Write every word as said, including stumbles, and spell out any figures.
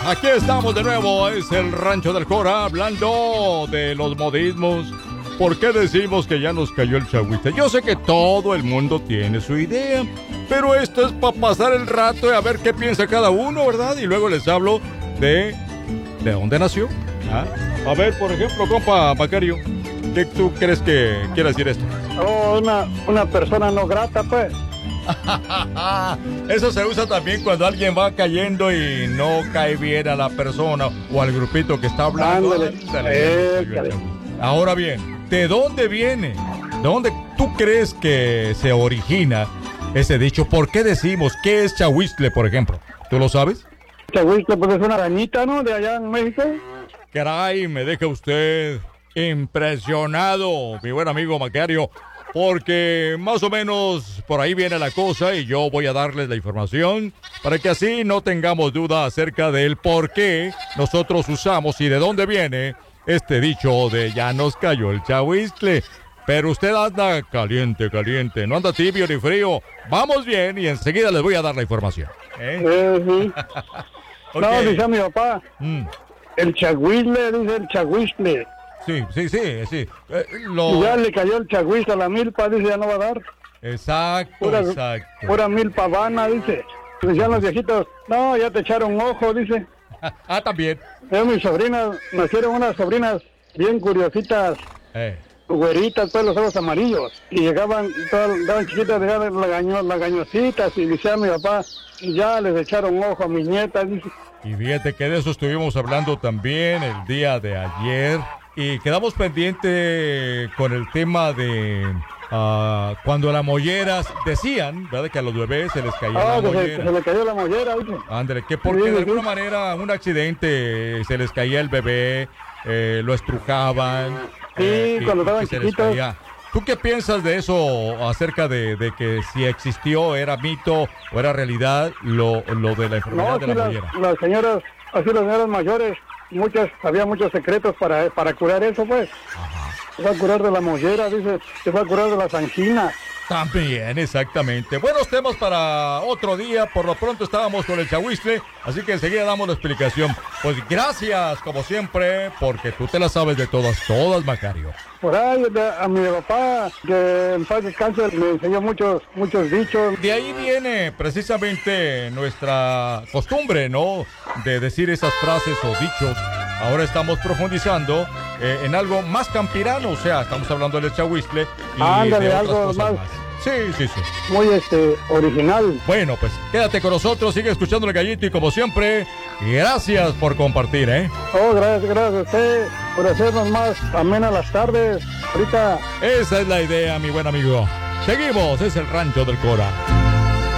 Aquí estamos de nuevo, es el Rancho del Cora, hablando de los modismos. ¿Por qué decimos que ya nos cayó el chagüite? Yo sé que todo el mundo tiene su idea, pero esto es para pasar el rato y a ver qué piensa cada uno, ¿verdad? Y luego les hablo de... ¿de dónde nació? ¿Ah? A ver, por ejemplo, compa Macario, ¿qué tú crees que quiere decir esto? Oh, una, una persona no grata, pues. Eso se usa también cuando alguien va cayendo y no cae bien a la persona o al grupito que está hablando. Ándale. Ándale, Eh, Ahora bien, ¿de dónde viene? ¿De dónde tú crees que se origina ese dicho? ¿Por qué decimos qué es chahuistle, por ejemplo? ¿Tú lo sabes? Chahuistle, pues es una arañita, ¿no? De allá en México. Caray, me deja usted impresionado, mi buen amigo Macario, porque más o menos por ahí viene la cosa y yo voy a darles la información para que así no tengamos duda acerca del por qué nosotros usamos y de dónde viene este dicho de ya nos cayó el chahuistle. Pero usted anda caliente, caliente, no anda tibio ni frío. Vamos bien y enseguida les voy a dar la información. ¿Eh? Eh, sí. Ok. No, dice mi papá, Mm. el chahuistle, dice el chahuistle. Sí, sí, sí, sí. Eh, Y lo... ya le cayó el chahuistle a la milpa, dice, ya no va a dar. Exacto, Pura, exacto. pura milpa vana, dice. Decían los viejitos, no, ya te echaron ojo, dice. Ah, también. Yo, mis sobrinas, nacieron unas sobrinas bien curiositas, Eh. güeritas, todos los ojos amarillos. Y llegaban, todas, estaban chiquitas, llegaban lagaño, lagañositas, y decía mi papá, ya les echaron ojo a mis nietas, dice. Y fíjate que de eso estuvimos hablando también el día de ayer. Y quedamos pendiente con el tema de ah, cuando las molleras decían, ¿verdad? Que a los bebés se les caía Ah, la que se, que mollera. se le cayó la mollera, dice. Ándale, que porque Sí, de sí. alguna manera un accidente se les caía el bebé, eh, lo estrujaban. Sí, eh, y- cuando y estaban que se les chiquitos. caía. ¿Tú qué piensas de eso acerca de, de que si existió, era mito o era realidad lo, lo de la enfermedad No, de sí, la las, mollera? las señoras, así las señoras mayores, muchas, había muchos secretos para, para curar eso, pues. Se va a curar de la mollera, dice, se va a curar de las anginas. También, exactamente. Buenos temas para otro día. Por lo pronto estábamos con el chahuistle, así que enseguida damos la explicación. Pues gracias, como siempre, porque tú te la sabes de todas, todas, Macario. Por ahí, de- a mi papá, que en paz descanse, me enseñó muchos, muchos dichos. De ahí viene precisamente nuestra costumbre, ¿no? De decir esas frases o dichos. Ahora estamos profundizando eh, en algo más campirano, o sea, estamos hablando del chahuistle y Ándale, de otras algo cosas más. Sí, sí, sí. Muy, este, original. Bueno, pues quédate con nosotros, sigue escuchando el gallito y como siempre, gracias por compartir, ¿eh? Oh, gracias, gracias a usted por hacernos más amenas las tardes. Ahorita Esa es la idea, mi buen amigo. Seguimos, es el Rancho del Cora.